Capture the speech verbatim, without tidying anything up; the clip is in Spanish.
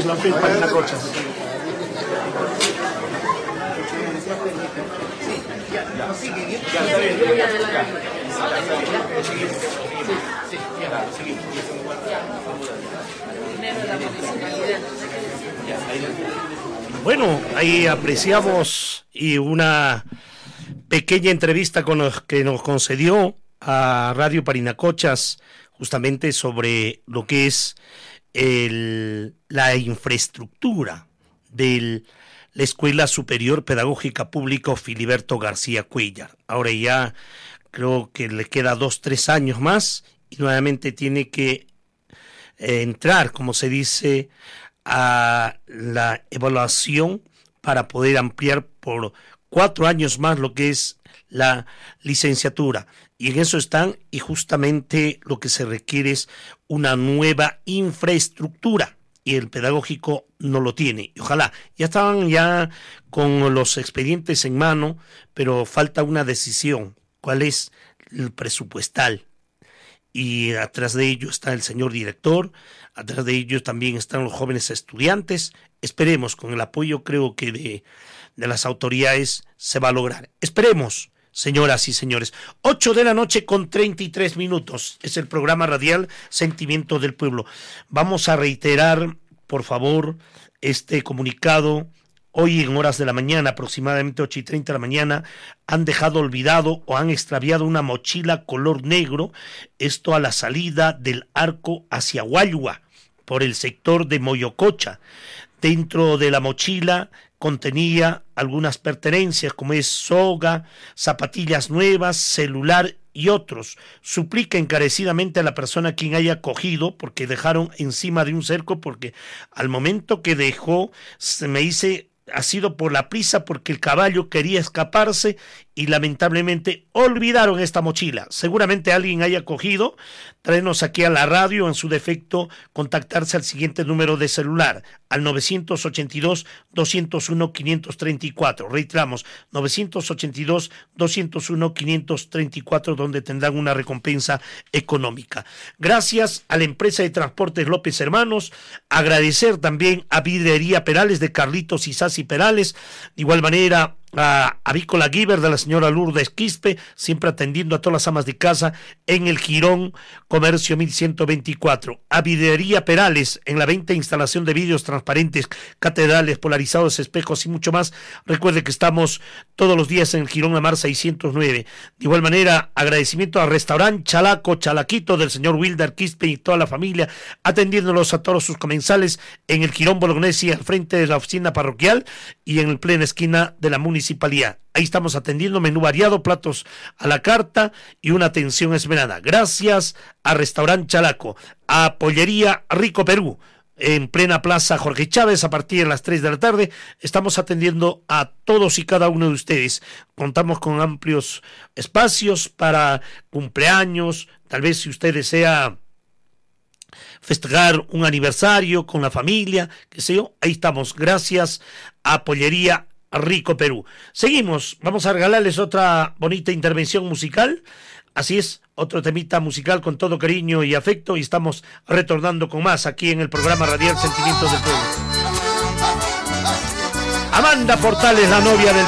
la P Parinacochas. Bueno, ahí apreciamos y una pequeña entrevista con los que nos concedió a Radio Parinacochas justamente sobre lo que es el, la infraestructura de la Escuela Superior Pedagógica Pública Filiberto García Cuéllar. Ahora ya creo que le queda dos, tres años más y nuevamente tiene que eh, entrar, como se dice, a la evaluación para poder ampliar por cuatro años más lo que es la licenciatura. Y en eso están, y justamente lo que se requiere es una nueva infraestructura, y el pedagógico no lo tiene. Y ojalá, ya estaban ya con los expedientes en mano, pero falta una decisión. ¿Cuál es el presupuestal? Y atrás de ello está el señor director, atrás de ello también están los jóvenes estudiantes. Esperemos, con el apoyo creo que de, de las autoridades se va a lograr. Esperemos, señoras y señores. Ocho de la noche con treinta y tres minutos. Es el programa radial Sentimiento del Pueblo. Vamos a reiterar, por favor, este comunicado. Hoy en horas de la mañana, aproximadamente ocho y treinta de la mañana, han dejado olvidado o han extraviado una mochila color negro, esto a la salida del arco hacia Huayua, por el sector de Moyococha. Dentro de la mochila contenía algunas pertenencias como es soga, zapatillas nuevas, celular y otros. Suplica encarecidamente a la persona quien haya cogido, porque dejaron encima de un cerco, porque al momento que dejó, se me dice, ha sido por la prisa, porque el caballo quería escaparse y lamentablemente olvidaron esta mochila. Seguramente alguien haya cogido, traernos aquí a la radio, en su defecto contactarse al siguiente número de celular, al nueve ocho dos, dos cero uno, cinco tres cuatro. Reiteramos, nueve ocho dos, dos cero uno, cinco tres cuatro, donde tendrán una recompensa económica. Gracias a la empresa de transportes López Hermanos, agradecer también a Vidrería Perales de Carlitos Isasi Perales, de igual manera a Avícola Giver de la señora Lourdes Quispe, siempre atendiendo a todas las amas de casa en el Jirón Comercio mil ciento veinticuatro. A Vidrería Perales en la venta e instalación de vidrios transparentes, catedrales, polarizados, espejos y mucho más. Recuerde que estamos todos los días en el Jirón Amar seiscientos nueve. De igual manera, agradecimiento al restaurante Chalaco, Chalaquito del señor Wilder Quispe y toda la familia, atendiéndolos a todos sus comensales en el Jirón Bolognesi, al frente de la oficina parroquial y en el plena esquina de la municipalidad. Ahí estamos atendiendo, menú variado, platos a la carta y una atención esmerada. Gracias a Restaurante Chalaco, a Pollería Rico Perú, en plena Plaza Jorge Chávez, a partir de las tres de la tarde. Estamos atendiendo a todos y cada uno de ustedes. Contamos con amplios espacios para cumpleaños, tal vez si usted desea festejar un aniversario con la familia, qué sé yo, ahí estamos. Gracias a Pollería Rico Perú. Seguimos, vamos a regalarles otra bonita intervención musical. Así es, otro temita musical con todo cariño y afecto, y estamos retornando con más aquí en el programa radial Sentimientos del Pueblo. Amanda Portales, la novia del